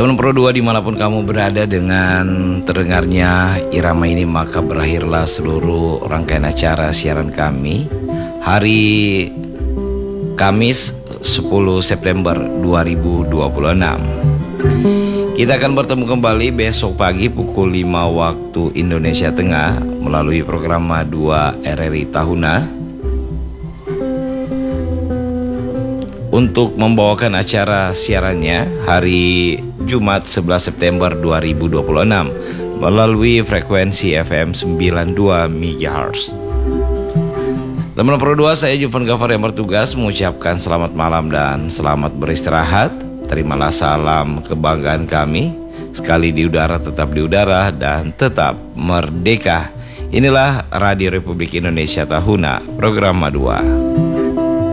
Teman Pro 2 dimanapun kamu berada, dengan terdengarnya irama ini maka berakhirlah seluruh rangkaian acara siaran kami hari Kamis 10 September 2026. Kita akan bertemu kembali besok pagi pukul 5 waktu Indonesia Tengah melalui program 2 RRI Tahuna untuk membawakan acara siarannya hari Jumat 11 September 2026 melalui frekuensi FM 92 MHz. Teman Pro 2, saya Juvan Gafar yang bertugas mengucapkan selamat malam dan selamat beristirahat. Terimalah salam kebanggaan kami. Sekali di udara, tetap di udara, dan tetap merdeka. Inilah Radio Republik Indonesia Tahuna, program 2.